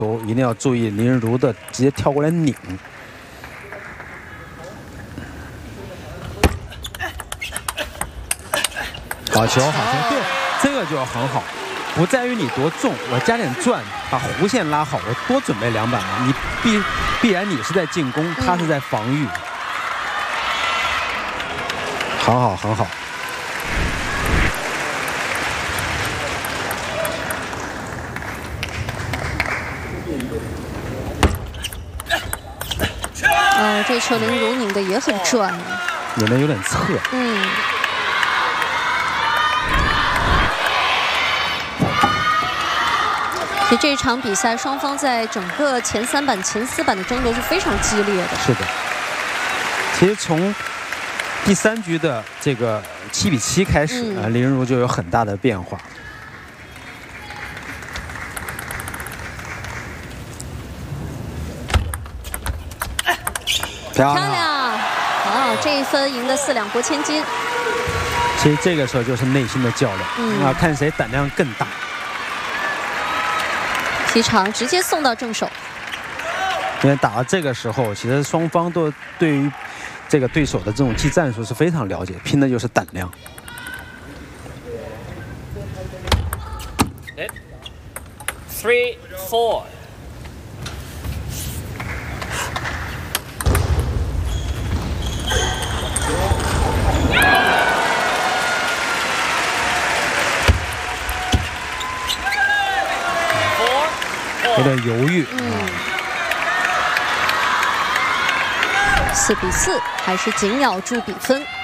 一定要注意林如的直接跳过来拧。好球，好球，对，这个就要很好，不在于你多重，我加点转，把弧线拉好，我多准备2板嘛。你必然你是在进攻，他是在防御。很好，很好。 这球林如拧的也很转， 拧的有点侧。 其实这场比赛双方在整个前3板、前4板的争夺是非常激烈的。 是的。其实从第3局的这个7比7开始，林如就有很大的变化。 漂亮！哦，这一分赢得4两拨千斤。 其实这个时候就是内心的较量，看谁胆量更大。 提长直接送到正手。 因为打到这个时候，其实双方都对于这个对手的这种技战术是非常了解，拼的就是胆量。 3, 4. 有点犹豫。 4比4，还是紧咬住比分。